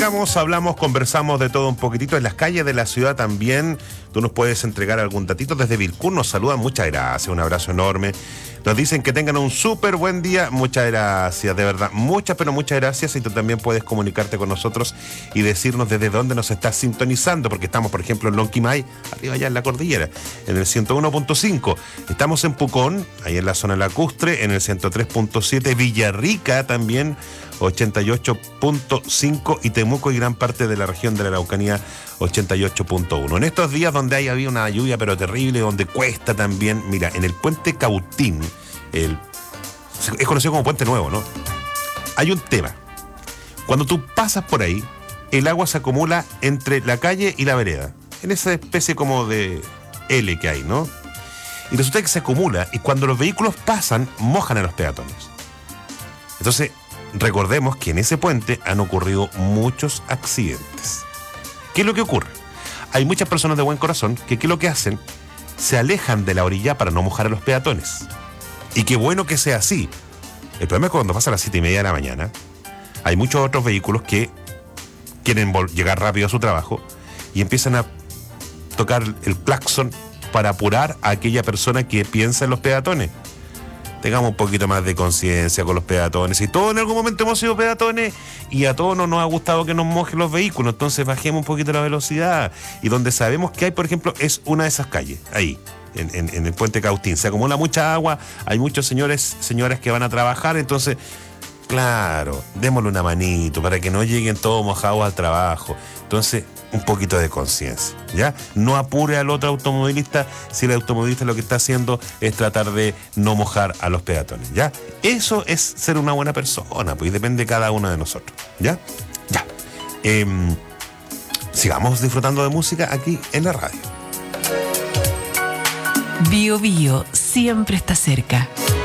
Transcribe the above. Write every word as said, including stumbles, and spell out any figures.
comunicamos, hablamos, conversamos de todo un poquitito. En las calles de la ciudad también tú nos puedes entregar algún datito. Desde Vilcún nos saludan, muchas gracias, un abrazo enorme. Nos dicen que tengan un súper buen día, muchas gracias, de verdad, muchas, pero muchas gracias. Y tú también puedes comunicarte con nosotros y decirnos desde dónde nos estás sintonizando, porque estamos, por ejemplo, en Lonquimay, arriba allá en la cordillera, en el ciento uno punto cinco. Estamos en Pucón, ahí en la zona lacustre, en el ciento tres punto siete, Villarrica también, ochenta y ocho punto cinco, y Temuco y gran parte de la región de la Araucanía, ochenta y ocho punto uno. En estos días donde hay habido una lluvia pero terrible, donde cuesta también, mira, en el puente Cautín, el, es conocido como Puente Nuevo, ¿no? Hay un tema. Cuando tú pasas por ahí, el agua se acumula entre la calle y la vereda, en esa especie como de L que hay, ¿no? Y resulta que se acumula, y cuando los vehículos pasan, mojan a los peatones. Entonces, recordemos que en ese puente han ocurrido muchos accidentes. ¿Qué es lo que ocurre? Hay muchas personas de buen corazón que, ¿qué es lo que hacen? Se alejan de la orilla para no mojar a los peatones. Y qué bueno que sea así. El problema es que cuando pasa a las siete y media de la mañana, hay muchos otros vehículos que quieren llegar rápido a su trabajo y empiezan a tocar el claxon para apurar a aquella persona que piensa en los peatones. Tengamos un poquito más de conciencia con los peatones. Y todos en algún momento hemos sido peatones y a todos no nos ha gustado que nos mojen los vehículos. Entonces bajemos un poquito la velocidad. Y donde sabemos que hay, por ejemplo, es una de esas calles, ahí, en, en, en el puente Cautín. Se acumula mucha agua, hay muchos señores, señoras que van a trabajar. Entonces, claro, démosle una manito para que no lleguen todos mojados al trabajo. Entonces, un poquito de conciencia, ¿ya? No apure al otro automovilista si el automovilista lo que está haciendo es tratar de no mojar a los peatones, ¿ya? Eso es ser una buena persona, pues depende de cada uno de nosotros, ¿ya? Ya. Eh, sigamos disfrutando de música aquí en la radio. Bio Bio siempre está cerca.